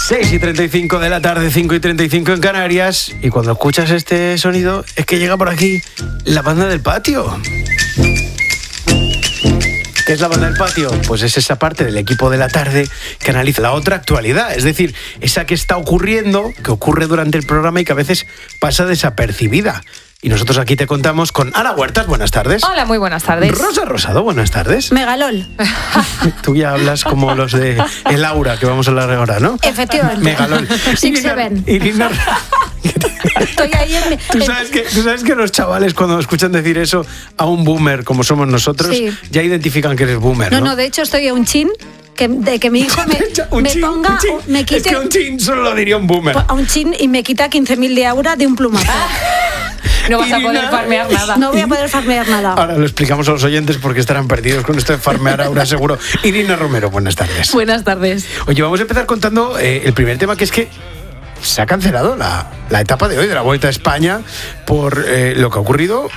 6:35 de la tarde, 5:35 en Canarias. Y cuando escuchas este sonido, es que llega por aquí la banda del patio. ¿Qué es la banda del patio? Pues es esa parte del equipo de la tarde que analiza la otra actualidad, es decir, esa que está ocurriendo, que ocurre durante el programa y que a veces pasa desapercibida. Y nosotros aquí te contamos con Ana Huertas, buenas tardes. Hola, muy buenas tardes. Rosa Rosado, buenas tardes. Megalol. Tú ya hablas como los de El Aura, que vamos a hablar ahora, ¿no? Efectivamente. Megalol. Six Seven. Irina, Estoy ahí en... ¿Tú sabes que los chavales cuando escuchan decir eso a un boomer como somos nosotros, sí, ya identifican que eres boomer, ¿no? No, de hecho estoy a un chin de que mi hijo me quite... Es que un chin solo lo diría un boomer. A un chin y me quita 15.000 de aura de un plumazo. No vas a poder farmear nada. No voy a poder farmear nada. Ahora lo explicamos a los oyentes porque estarán perdidos con esto de farmear aura seguro. Irina Romero, buenas tardes. Buenas tardes. Oye, vamos a empezar contando el primer tema, que es que se ha cancelado la etapa de hoy de la Vuelta a España por lo que ha ocurrido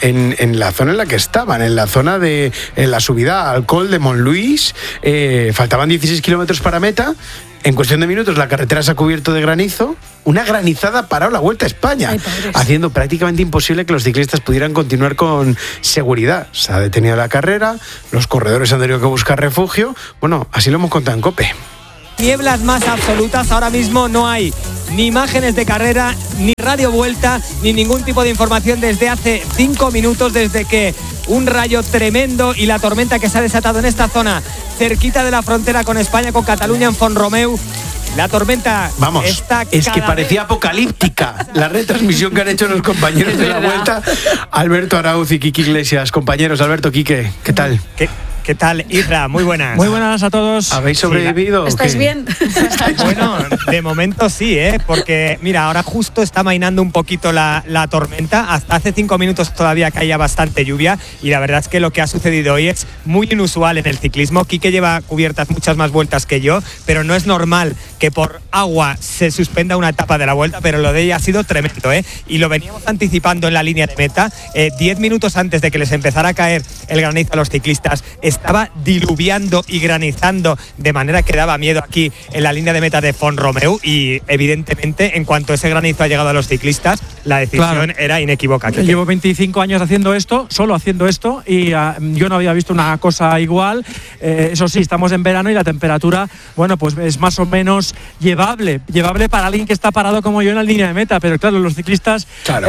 en la zona en la que estaban, en la zona de la subida al Col de Montluís. Faltaban 16 kilómetros para meta. En cuestión de minutos la carretera se ha cubierto de granizo. Una granizada ha parado la Vuelta a España, haciendo prácticamente imposible que los ciclistas pudieran continuar con seguridad. Se ha detenido la carrera, los corredores han tenido que buscar refugio. Bueno, así lo hemos contado en COPE. Nieblas más absolutas, ahora mismo no hay ni imágenes de carrera, ni radio vuelta, ni ningún tipo de información desde hace 5 minutos, desde que un rayo tremendo y la tormenta que se ha desatado en esta zona, cerquita de la frontera con España, con Cataluña, en Font-Romeu. La tormenta está es que parecía apocalíptica la retransmisión que han hecho los compañeros de la Vuelta. Alberto Arauz y Quique Iglesias. Compañeros, Alberto, Quique, ¿qué tal? ¿Qué tal, Isra? Muy buenas. Muy buenas a todos. ¿Habéis sobrevivido? ¿Estáis bien? Bueno, de momento sí, porque mira, ahora justo está amainando un poquito la tormenta. Hasta hace 5 minutos todavía caía bastante lluvia y la verdad es que lo que ha sucedido hoy es muy inusual en el ciclismo. Quique lleva cubiertas muchas más vueltas que yo, pero no es normal que por agua se suspenda una etapa de la Vuelta, pero lo de ella ha sido tremendo, y lo veníamos anticipando en la línea de meta. 10 minutos antes de que les empezara a caer el granizo a los ciclistas, estaba diluviando y granizando de manera que daba miedo aquí en la línea de meta de Font-Romeu, y evidentemente en cuanto ese granizo ha llegado a los ciclistas, la decisión era inequívoca. Llevo 25 años haciendo esto, solo haciendo esto, y yo no había visto una cosa igual. Eso sí, estamos en verano y la temperatura, bueno, pues es más o menos llevable para alguien que está parado como yo en la línea de meta, pero claro, los ciclistas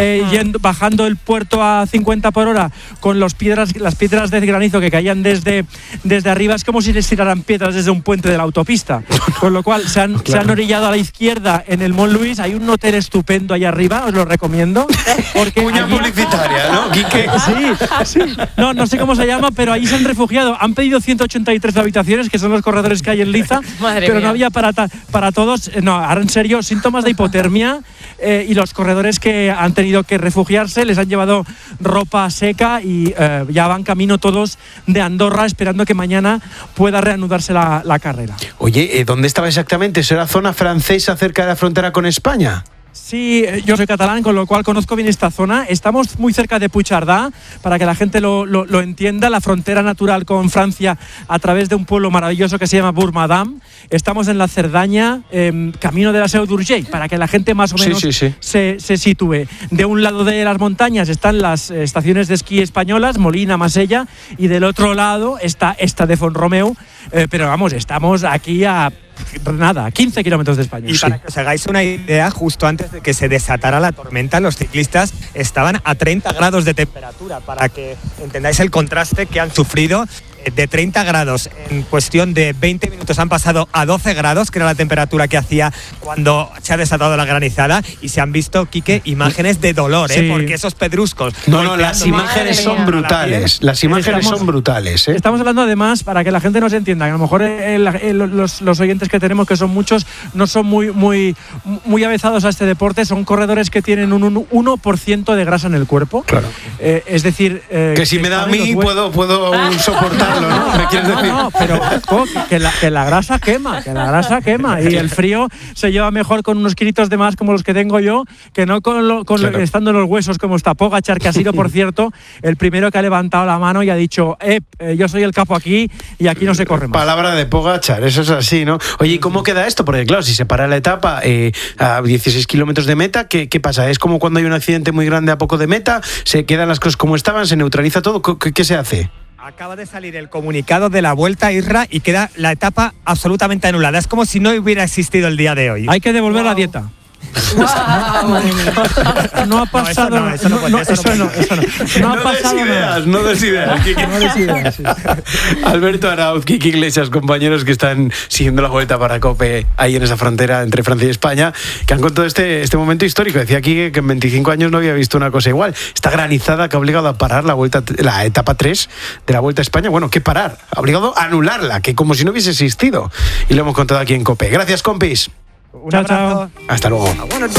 bajando el puerto a 50 por hora con las piedras de granizo que caían desde arriba, es como si les tiraran piedras desde un puente de la autopista, con lo cual se han orillado a la izquierda en el Montluís. Hay un hotel estupendo ahí arriba, os lo recomiendo. Cuña publicitaria, ¿no, Quique? Sí. No sé cómo se llama, pero ahí se han refugiado. Han pedido 183 habitaciones, que son los corredores que hay en Liza, pero no había para todos. No, ahora en serio, síntomas de hipotermia, y los corredores que han tenido que refugiarse les han llevado ropa seca y ya van camino todos de Andorra, esperando que mañana pueda reanudarse la carrera. Oye, ¿dónde estaba exactamente? ¿Eso era zona francesa cerca de la frontera con España? Sí, yo soy catalán, con lo cual conozco bien esta zona. Estamos muy cerca de Puigcerdà, para que la gente lo entienda, la frontera natural con Francia a través de un pueblo maravilloso que se llama Bourg-Madame. Estamos en la Cerdaña, camino de la Seu d'Urgell, para que la gente más o menos se sitúe. De un lado de las montañas están las estaciones de esquí españolas, Molina, Masella, y del otro lado está esta de Font-Romeu, pero vamos, estamos aquí a 15 kilómetros de España. Y para que os hagáis una idea, justo antes de que se desatara la tormenta, los ciclistas estaban a 30 grados de temperatura, para que entendáis el contraste que han sufrido. De 30 grados en cuestión de 20 minutos han pasado a 12 grados, que era la temperatura que hacía cuando se ha desatado la granizada, y se han visto, Quique, imágenes de dolor, porque esos pedruscos... No, las imágenes son brutales. Las imágenes son brutales. Estamos hablando además, para que la gente nos entienda, que a lo mejor los oyentes que tenemos, que son muchos, no son muy avezados a este deporte. Son corredores que tienen un 1% de grasa en el cuerpo. Claro. Es decir... que si me da a mí, puedo soportar. ¿No? ¿Me quieres decir? No, pero que la grasa quema, y el frío se lleva mejor con unos kilitos de más como los que tengo yo, que no estando en los huesos como está Pogačar, que ha sido, por cierto, el primero que ha levantado la mano y ha dicho, yo soy el capo aquí y aquí no se corre más. Palabra de Pogačar, eso es así, ¿no? Oye, ¿y cómo queda esto? Porque claro, si se para la etapa a 16 kilómetros de meta, ¿qué pasa? ¿Es como cuando hay un accidente muy grande a poco de meta? ¿Se quedan las cosas como estaban? ¿Se neutraliza todo? ¿Qué se hace? Acaba de salir el comunicado de la Vuelta, Isra, y queda la etapa absolutamente anulada. Es como si no hubiera existido el día de hoy. Hay que devolver la dieta. No ha pasado nada. Eso no ha pasado nada. No des ideas. Alberto Arauz, Kiki Iglesias, compañeros que están siguiendo la Vuelta para COPE ahí en esa frontera entre Francia y España, que han contado este momento histórico. Decía aquí que en 25 años no había visto una cosa igual. Esta granizada que ha obligado a parar la etapa 3 de la Vuelta a España. Bueno, ¿qué parar? Ha obligado a anularla, que como si no hubiese existido. Y lo hemos contado aquí en COPE. Gracias, compis. Un abrazo. Hasta luego.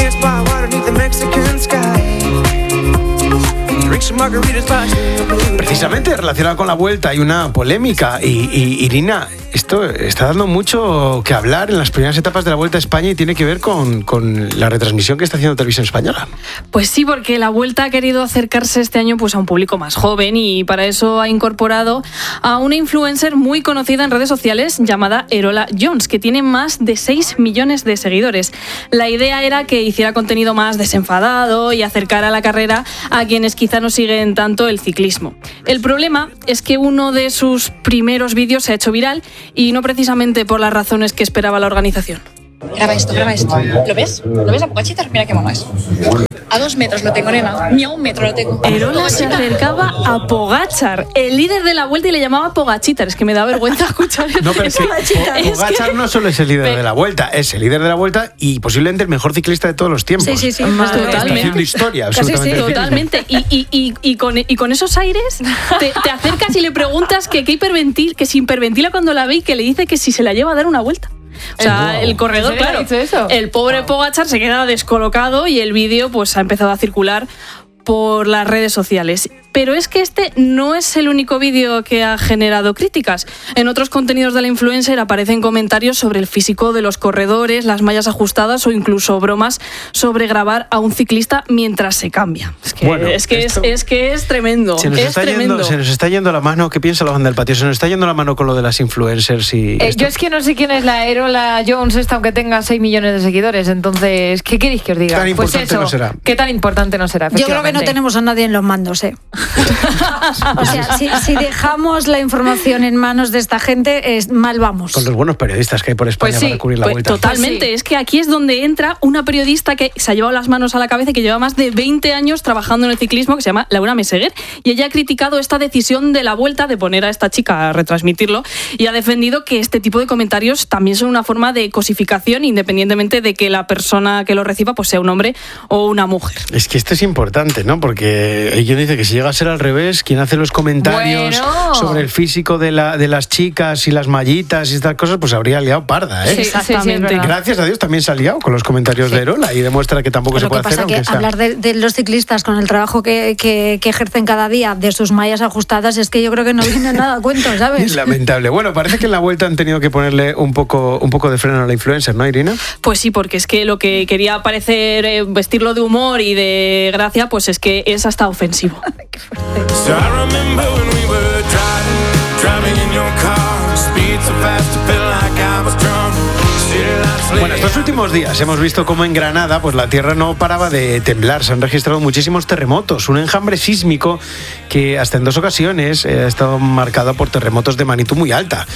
Precisamente relacionado con la Vuelta hay una polémica y Irina, esto está dando mucho que hablar en las primeras etapas de la Vuelta a España y tiene que ver con la retransmisión que está haciendo Televisión Española. Pues sí, porque la Vuelta ha querido acercarse este año pues a un público más joven y para eso ha incorporado a una influencer muy conocida en redes sociales llamada Erola Jones, que tiene más de 6 millones de seguidores. La idea era que hiciera contenido más desenfadado y acercar a la carrera a quienes quizá no siguen tanto el ciclismo. El problema es que uno de sus primeros vídeos se ha hecho viral y no precisamente por las razones que esperaba la organización. Graba esto. ¿Lo ves? ¿Lo ves a Pogačar? Mira qué mono es. A 2 metros lo tengo, nena. Ni a 1 metro lo tengo. Erola se acercaba a Pogačar, el líder de la Vuelta, y le llamaba Pogačitar. Es que me da vergüenza escuchar eso. No, pero Pogačar no solo es el líder de la Vuelta, es el líder de la Vuelta y posiblemente el mejor ciclista de todos los tiempos. Sí. Totalmente. Haciendo historia, absolutamente. Totalmente. Y con esos aires te acercas y le preguntas que si hiperventila cuando la ve y que le dice que si se la lleva a dar una vuelta. O sea, el corredor, claro, el pobre Pogačar se queda descolocado y el vídeo pues ha empezado a circular por las redes sociales. Pero es que este no es el único vídeo que ha generado críticas. En otros contenidos de la influencer aparecen comentarios sobre el físico de los corredores, las mallas ajustadas o incluso bromas sobre grabar a un ciclista mientras se cambia. Es que es tremendo. Se nos está yendo la mano. ¿Qué piensa la banda del patio? Se nos está yendo la mano con lo de las influencers y yo es que no sé quién es la Erola Jones esta, aunque tenga 6 millones de seguidores. Entonces, ¿qué queréis que os diga? Tan importante no será. ¿Qué tan importante no será? Yo creo que no tenemos a nadie en los mandos, O sea, si dejamos la información en manos de esta gente, mal vamos. Con los buenos periodistas que hay por España para cubrir la Vuelta. Totalmente. Pues sí. Es que aquí es donde entra una periodista que se ha llevado las manos a la cabeza y que lleva más de 20 años trabajando en el ciclismo, que se llama Laura Meseguer, y ella ha criticado esta decisión de la Vuelta de poner a esta chica a retransmitirlo y ha defendido que este tipo de comentarios también son una forma de cosificación, independientemente de que la persona que lo reciba pues sea un hombre o una mujer. Es que esto es importante, ¿no? Porque ella dice que si llega a ser al revés, quien hace los comentarios sobre el físico de las chicas y las mallitas y estas cosas, pues habría liado parda, ¿eh? Sí, exactamente. Gracias a Dios también se ha liado con los comentarios de Erola y demuestra que tampoco se puede hacer. Lo que pasa es que hablar de los ciclistas con el trabajo que ejercen cada día, de sus mallas ajustadas, es que yo creo que no viene nada a cuento, ¿sabes? Lamentable. Bueno, parece que en la Vuelta han tenido que ponerle un poco de freno a la influencer, ¿no, Irina? Pues sí, porque es que lo que quería parecer vestirlo de humor y de gracia, pues es que es hasta ofensivo. Qué fuerte. So I remember when we were driving in your car, speed so fast to feel like I was drunk. Bueno, estos últimos días hemos visto cómo en Granada pues la tierra no paraba de temblar. Se han registrado muchísimos terremotos, un enjambre sísmico que hasta en 2 ocasiones ha estado marcado por terremotos de magnitud muy alta,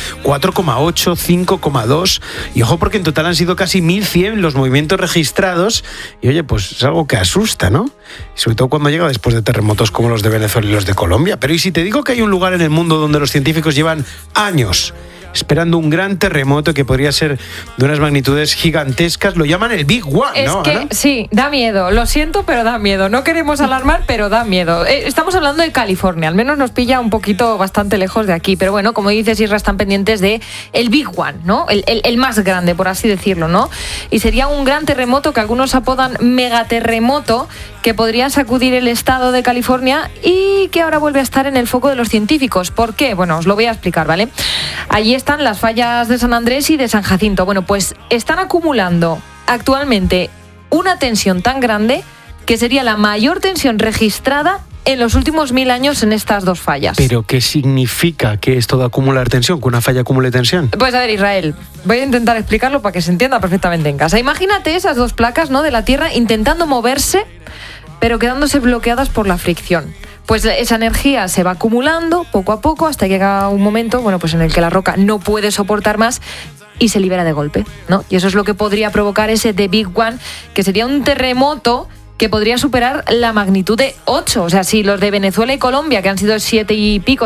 4,8, 5,2, y ojo porque en total han sido casi 1.100 los movimientos registrados y oye, pues es algo que asusta, ¿no? Sobre todo cuando llega después de terremotos como los de Venezuela y los de Colombia. Pero ¿y si te digo que hay un lugar en el mundo donde los científicos llevan años esperando un gran terremoto que podría ser de unas magnitudes gigantescas? Lo llaman el Big One, ¿no? Es que sí, da miedo. Lo siento, pero da miedo. No queremos alarmar, pero da miedo. Estamos hablando de California. Al menos nos pilla un poquito bastante lejos de aquí. Pero bueno, como dices, Isra, están pendientes de el Big One, ¿no? El más grande, por así decirlo, ¿no? Y sería un gran terremoto que algunos apodan megaterremoto, que podría sacudir el estado de California y que ahora vuelve a estar en el foco de los científicos. ¿Por qué? Bueno, os lo voy a explicar, ¿vale? Allí están las fallas de San Andrés y de San Jacinto. Bueno, pues están acumulando actualmente una tensión tan grande que sería la mayor tensión registrada en los últimos 1000 años en estas dos fallas. ¿Pero qué significa que esto de acumular tensión, que una falla acumule tensión? Pues a ver, Israel, voy a intentar explicarlo para que se entienda perfectamente en casa. Imagínate esas dos placas, ¿no?, de la Tierra intentando moverse, pero quedándose bloqueadas por la fricción. Pues esa energía se va acumulando poco a poco hasta que llega un momento, bueno, pues en el que la roca no puede soportar más y se libera de golpe, ¿no? Y eso es lo que podría provocar ese The Big One, que sería un terremoto que podría superar la magnitud de 8. O sea, si los de Venezuela y Colombia, que han sido 7 y pico,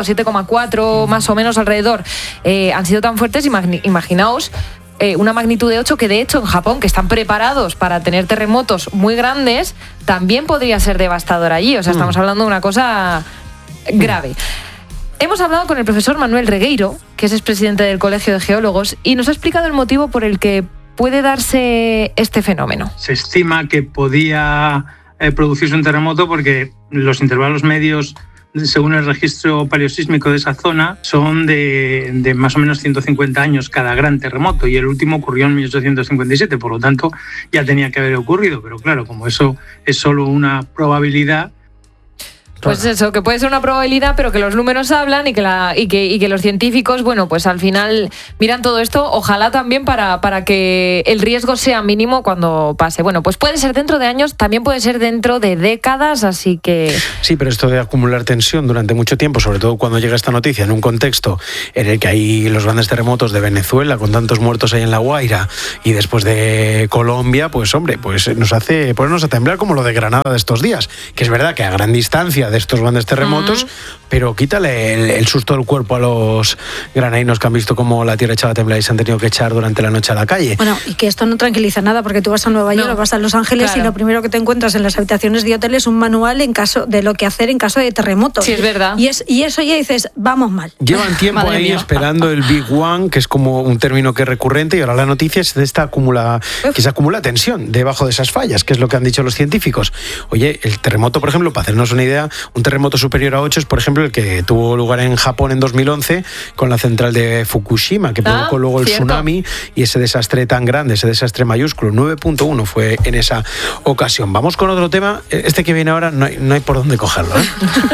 7,4 más o menos alrededor, han sido tan fuertes, imaginaos una magnitud de 8, que de hecho en Japón, que están preparados para tener terremotos muy grandes, también podría ser devastador allí. O sea, estamos hablando de una cosa grave. Hemos hablado con el profesor Manuel Regueiro, que es expresidente del Colegio de Geólogos, y nos ha explicado el motivo por el que puede darse este fenómeno. Se estima que podía producirse un terremoto porque los intervalos medios, según el registro paleosísmico de esa zona, son de más o menos 150 años cada gran terremoto, y el último ocurrió en 1857, por lo tanto ya tenía que haber ocurrido, pero claro, como eso es solo una probabilidad. Pues eso, que puede ser una probabilidad, pero que los números hablan y que los científicos, bueno, pues al final miran todo esto, ojalá también para que el riesgo sea mínimo cuando pase. Bueno, pues puede ser dentro de años, también puede ser dentro de décadas, así que... Sí, pero esto de acumular tensión durante mucho tiempo, sobre todo cuando llega esta noticia en un contexto en el que hay los grandes terremotos de Venezuela, con tantos muertos ahí en La Guaira, y después de Colombia, pues hombre, pues nos hace ponernos a temblar, como lo de Granada de estos días, que es verdad que a gran distancia de estos grandes terremotos, pero quítale el susto del cuerpo a los granadinos que han visto cómo la tierra echaba a temblar y se han tenido que echar durante la noche a la calle. Bueno, y que esto no tranquiliza nada, porque tú vas a Nueva York, vas a Los Ángeles, claro, y lo primero que te encuentras en las habitaciones de hotel es un manual de lo que hacer en caso de terremotos. Sí, es verdad. Y eso ya dices, vamos mal. Llevan tiempo ahí esperando el Big One, que es como un término que es recurrente, y ahora la noticia es de esta que se acumula tensión debajo de esas fallas, que es lo que han dicho los científicos. Oye, el terremoto, por ejemplo, para hacernos una idea, un terremoto superior a 8 es, por ejemplo, el que tuvo lugar en Japón en 2011 con la central de Fukushima, que provocó luego el tsunami y ese desastre tan grande, ese desastre mayúsculo. 9.1 fue en esa ocasión. Vamos con otro tema. Este que viene ahora no hay por dónde cogerlo, ¿eh?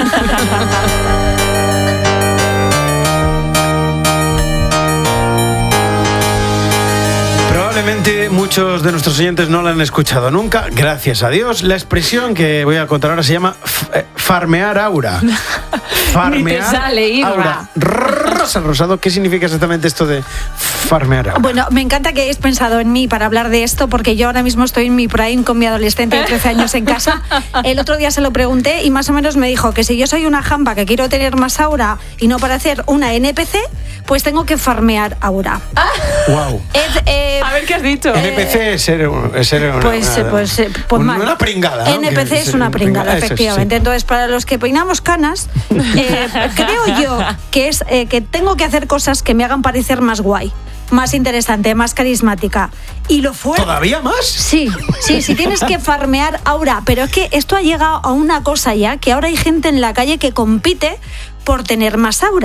Probablemente muchos de nuestros oyentes no la han escuchado nunca, gracias a Dios. La expresión que voy a contar ahora se llama farmear aura. Ni te sale, Irra. Aura. Rosa Rosado, ¿qué significa exactamente esto de farmear aura? Bueno, me encanta que hayáis pensado en mí para hablar de esto, porque yo ahora mismo estoy en mi prime con mi adolescente de 13 años en casa. El otro día se lo pregunté y más o menos me dijo que si yo soy una jampa que quiero tener más aura y no parecer una NPC, pues tengo que farmear aura. Wow. A ver qué has dicho. NPC es ser una pringada, ¿no? NPC es una pringada, efectivamente. Sí. Entonces, para los que peinamos canas, creo yo que es que tengo que hacer cosas que me hagan parecer más guay, más interesante, más carismática. Y lo fue. ¿Todavía más? Sí, tienes que farmear aura. Pero es que esto ha llegado a una cosa ya, que ahora hay gente en la calle que compite por tener más aura.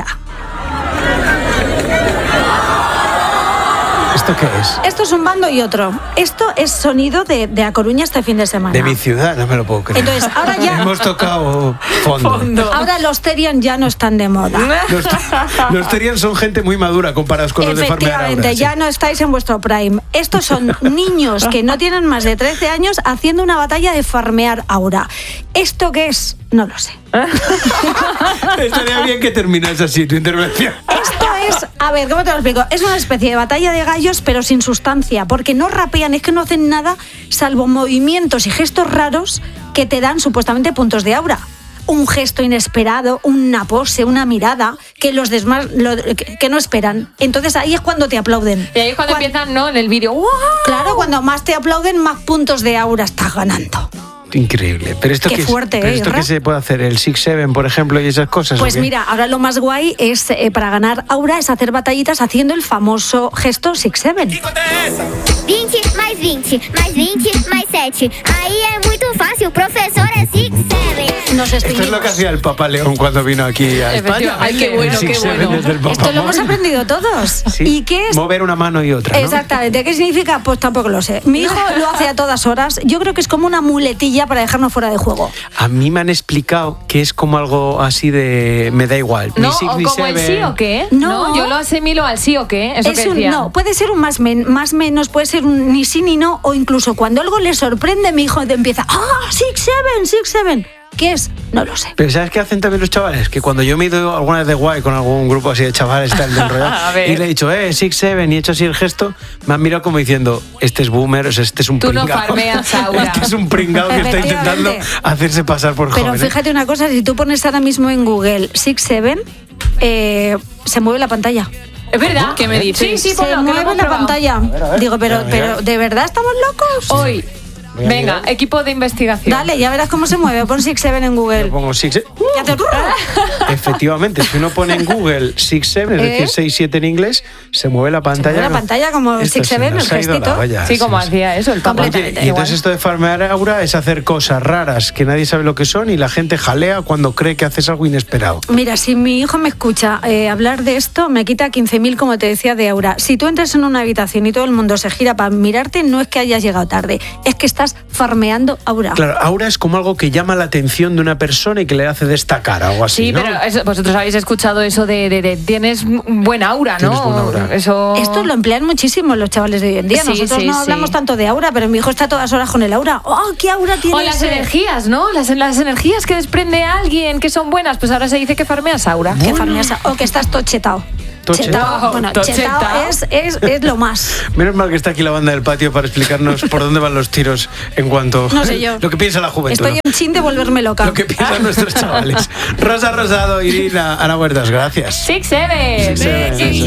¿Esto qué es? Esto es un bando y otro. Esto es sonido de A Coruña este fin de semana. De mi ciudad, no me lo puedo creer. Entonces, ahora ya... Hemos tocado fondo. Ahora los Terian ya no están de moda. Los Terian son gente muy madura comparados con los de farmear aura. Efectivamente, ya no estáis en vuestro prime. Estos son niños que no tienen más de 13 años haciendo una batalla de farmear aura. ¿Esto qué es? No lo sé. Estaría bien que terminase así tu intervención. Esto es, a ver, ¿cómo te lo explico? Es una especie de batalla de gallos, pero sin sustancia, porque no rapean, es que no hacen nada salvo movimientos y gestos raros que te dan supuestamente puntos de aura. Un gesto inesperado, una pose, una mirada que los demás que no esperan. Entonces ahí es cuando te aplauden. Y ahí es cuando empiezan, ¿no? En el vídeo. ¡Wow! Claro, cuando más te aplauden, más puntos de aura estás ganando. Increíble. Pero esto qué fuerte, pero esto que se puede hacer, el 6-7, por ejemplo, y esas cosas. Pues mira, ahora lo más guay es para ganar aura es hacer batallitas haciendo el famoso gesto 6-7. 20 mais 20 mais 20 mais 7. Aí é muito fácil, professor é 6-7. nos Esto es lo extinguimos. que hacía el Papa León cuando vino aquí a España. Ay, qué bueno, Six qué Seven bueno. desde el Papa Esto lo hemos Móvil. aprendido todos. Sí. ¿Y qué es? Mover una mano y otra, ¿no? Exactamente. ¿Qué significa? Pues tampoco lo sé. Mi hijo lo hace a todas horas. Yo creo que es como una muletilla para dejarnos fuera de juego. A mí me han explicado que es como algo así de me da igual. ¿No? Ni six, ¿O ni como el seven. sí o qué? No. Yo lo asimilo al sí o qué. Eso Es que un decía. no, puede ser un más menos, puede ser un ni sí ni no, o incluso cuando algo le sorprende, mi hijo empieza, Six Seven. ¿Qué es? No lo sé. Pero ¿sabes qué hacen también los chavales? Que cuando yo me he ido alguna vez de guay con algún grupo así de chavales tal, de enrollado, A ver. y le he dicho, 6-7, y he hecho así el gesto, me han mirado como diciendo, este es boomer, o sea, este es un Tú no pringao. farmeas, Aura. Este es un pringao que está intentando Efectivamente. hacerse pasar por Pero joven. fíjate una cosa, si tú pones ahora mismo en Google 6-7, se mueve la pantalla. ¿Es verdad? ¿Qué me dices? Sí, Se ponlo, que lo mueve hemos la probado. pantalla. Digo, pero ¿de verdad estamos locos? Hoy. Venga, equipo de investigación. Dale, ya verás cómo se mueve. Pon 6-7 en Google. Yo pongo 6 Y hace- Efectivamente, si uno pone en Google 6-7, es decir, 6-7 en inglés, se mueve la pantalla. mueve la pantalla como Esto 6-7, se nos el ha ido la gestito. olla, Sí, como hacía eso el Papa. Oye, y entonces esto de farmear Aura es hacer cosas raras que nadie sabe lo que son y la gente jalea cuando cree que haces algo inesperado. Mira, si mi hijo me escucha hablar de esto, me quita 15.000, como te decía, de Aura. Si tú entras en una habitación y todo el mundo se gira para mirarte, no es que hayas llegado tarde, es que estás farmeando Aura. Claro, Aura es como algo que llama la atención de una persona y que le hace destacar, algo así, Sí, ¿no? pero vosotros habéis escuchado eso de tienes un buen aura, ¿no? Tienes buen aura. Eso... Esto lo emplean muchísimo los chavales de hoy en día. Sí, Nosotros sí, no sí. hablamos tanto de Aura, pero mi hijo está a todas horas con el Aura. ¡Oh, qué Aura tiene O las ese! energías, ¿no? Las energías que desprende alguien que son buenas, pues ahora se dice que farmeas aura. Que farmeas, o que estás tochetao. Tochetao. Bueno, Tochetao. chetao es lo más. Menos mal que está aquí la banda del patio para explicarnos por dónde van los tiros en cuanto No sé yo. lo que piensa la juventud. Estoy en chin de volverme loca. Lo que piensan nuestros chavales. Rosa Rosado, Irina, Ana Huertas, gracias. 6-7. Sí, sí, sí.